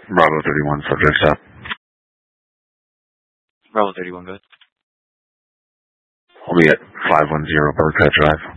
Bravo 31, subject stop. Bravo 31, good. We'll be at 510 Burkhead Drive.